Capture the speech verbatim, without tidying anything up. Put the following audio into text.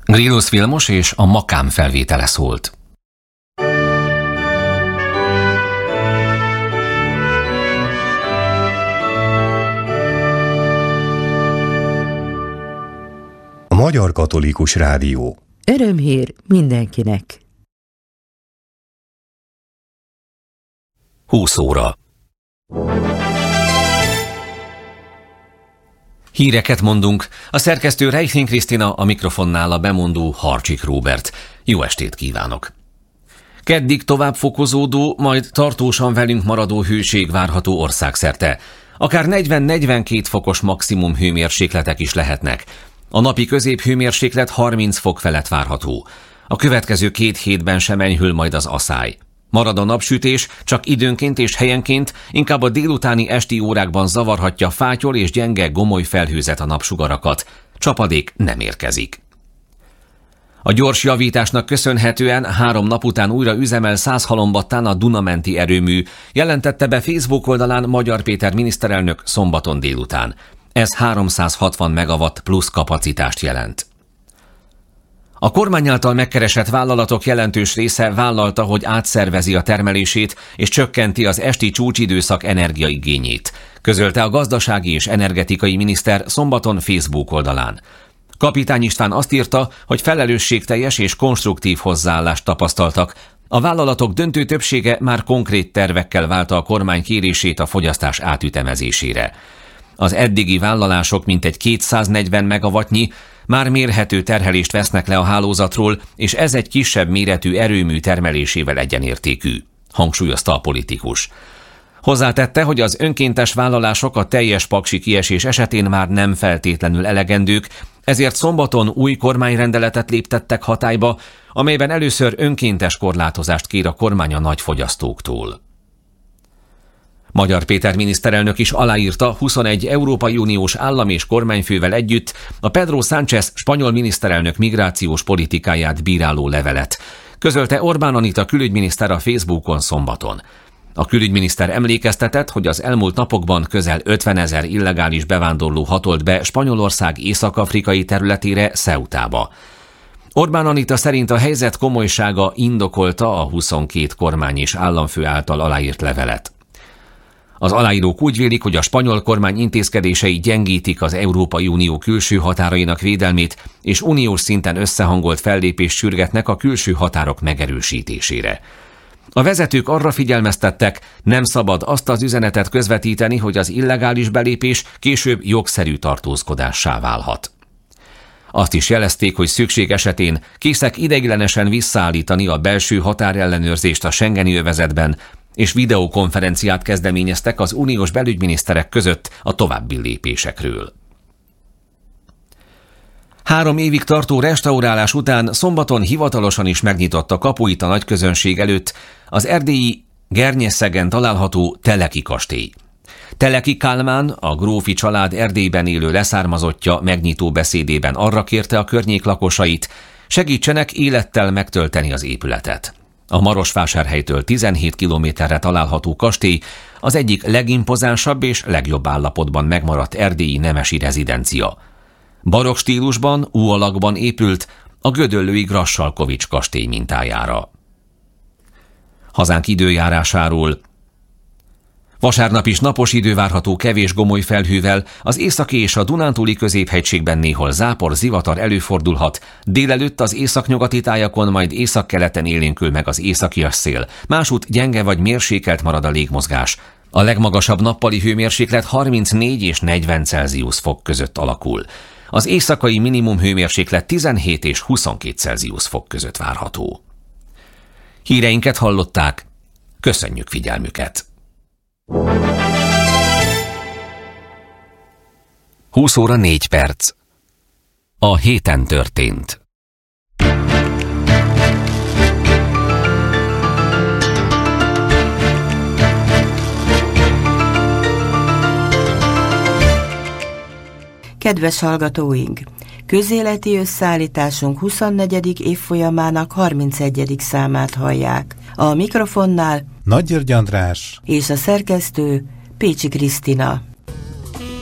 Grillus Vilmos és a Makám felvétele szólt. A Magyar Katolikus Rádió. Örömhír mindenkinek. húsz óra. Híreket mondunk. A szerkesztő Reichling Krisztina, a mikrofonnál a bemondó Harcsik Róbert. Jó estét kívánok! Keddig tovább fokozódó, majd tartósan velünk maradó hőség várható országszerte. Akár negyven-negyvenkét fokos maximum hőmérsékletek is lehetnek. A napi középhőmérséklet harminc fok felett várható. A következő két hétben sem enyhül majd az aszály. Marad a napsütés, csak időnként és helyenként, inkább a délutáni esti órákban zavarhatja fátyol és gyenge gomoly felhőzet a napsugarakat. Csapadék nem érkezik. A gyors javításnak köszönhetően három nap után újra üzemel Százhalombattán a Dunamenti erőmű, jelentette be Facebook oldalán Magyar Péter miniszterelnök szombaton délután. Ez háromszázhatvan megawatt plusz kapacitást jelent. A kormány által megkeresett vállalatok jelentős része vállalta, hogy átszervezi a termelését és csökkenti az esti csúcsidőszak energiaigényét, közölte a gazdasági és energetikai miniszter szombaton Facebook oldalán. Kapitány István azt írta, hogy felelősségteljes és konstruktív hozzáállást tapasztaltak. A vállalatok döntő többsége már konkrét tervekkel válta a kormány kérését a fogyasztás átütemezésére. Az eddigi vállalások mintegy kétszáznegyven megawattnyi már mérhető terhelést vesznek le a hálózatról, és ez egy kisebb méretű erőmű termelésével egyenértékű, hangsúlyozta a politikus. Hozzátette, hogy az önkéntes vállalások a teljes paksi kiesés esetén már nem feltétlenül elegendők, ezért szombaton új kormányrendeletet léptettek hatályba, amelyben először önkéntes korlátozást kér a kormány a nagyfogyasztóktól. Magyar Péter miniszterelnök is aláírta huszonegy Európai Uniós állam és kormányfővel együtt a Pedro Sánchez spanyol miniszterelnök migrációs politikáját bíráló levelet. Közölte Orbán Anita külügyminiszter a Facebookon szombaton. A külügyminiszter emlékeztetett, hogy az elmúlt napokban közel ötvenezer illegális bevándorló hatolt be Spanyolország észak-afrikai területére, Ceutába. Orbán Anita szerint a helyzet komolysága indokolta a huszonkét kormány és államfő által aláírt levelet. Az aláírók úgy vélik, hogy a spanyol kormány intézkedései gyengítik az Európai Unió külső határainak védelmét, és uniós szinten összehangolt fellépést sürgetnek a külső határok megerősítésére. A vezetők arra figyelmeztettek, nem szabad azt az üzenetet közvetíteni, hogy az illegális belépés később jogszerű tartózkodássá válhat. Azt is jelezték, hogy szükség esetén készek ideiglenesen visszaállítani a belső határellenőrzést a Schengeni övezetben, és videokonferenciát kezdeményeztek az uniós belügyminiszterek között a további lépésekről. Három évig tartó restaurálás után szombaton hivatalosan is megnyitotta kapuit a nagyközönség előtt az erdélyi Gernyeszegen található Teleki kastély. Teleki Kálmán, a grófi család Erdélyben élő leszármazottja megnyitó beszédében arra kérte a környék lakosait, segítsenek élettel megtölteni az épületet. A Marosvásárhelytől tizenhét kilométerre található kastély az egyik legimpozánsabb és legjobb állapotban megmaradt erdélyi nemesi rezidencia. Barokk stílusban, U alakban épült, a gödöllői Grassalkovics kastély mintájára. Hazánk időjárásáról. Vasárnap is napos idő várható kevés gomoly felhővel, az északi és a Dunántúli középhegységben néhol zápor, zivatar előfordulhat, délelőtt az északnyugati tájakon, majd északkeleten élénkül meg az északias szél, másút gyenge vagy mérsékelt marad a légmozgás. A legmagasabb nappali hőmérséklet harmincnégy és negyven Celsius fok között alakul. Az éjszakai minimum hőmérséklet tizenhét és huszonkét Celsius fok között várható. Híreinket hallották, köszönjük figyelmüket! húsz óra négy perc. A héten történt. Kedves hallgatóink! Közéleti összeállításunk huszonnegyedik évfolyamának harmincegyedik számát hallják. A mikrofonnál Nagy György András és a szerkesztő Pécsi Krisztina.